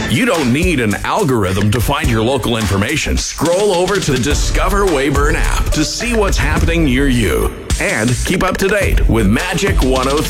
You don't need an algorithm to find your local information. Scroll over to the Discover Weyburn app to see what's happening near you. And keep up to date with Magic 103.